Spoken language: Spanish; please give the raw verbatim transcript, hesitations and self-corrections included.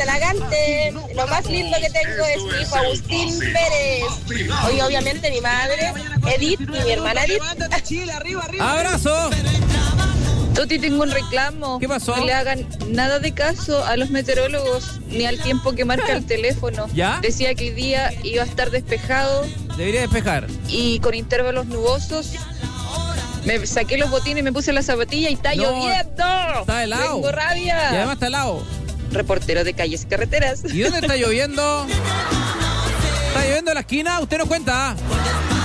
halagante. Lo más lindo que tengo es mi hijo Agustín Pérez. Hoy obviamente mi madre, Edith, y mi hermana Edith. ¡Abrazo! Toti, tengo un reclamo. ¿Qué pasó? No le hagan nada de caso a los meteorólogos ni al tiempo que marca el teléfono. ¿Ya? Decía que hoy día iba a estar despejado Debería despejar. y con intervalos nubosos. Me saqué los botines, me puse la zapatilla y está No, lloviendo. está helado. Tengo rabia. Y además está helado. Reportero de calles y carreteras. ¿Y dónde está lloviendo? ¿Está lloviendo en la esquina? Usted nos cuenta.